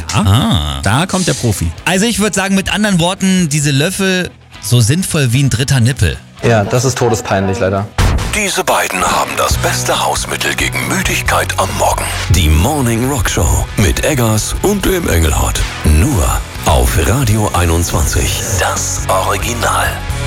Da kommt der Profi. Also ich würde sagen, mit anderen Worten, diese Löffel so sinnvoll wie ein dritter Nippel. Ja, das ist todespeinlich leider. Diese beiden haben das beste Hausmittel gegen Müdigkeit am Morgen. Die Morning Rock Show mit Eggers und dem Engelhardt. Nur auf Radio 21. Das Original.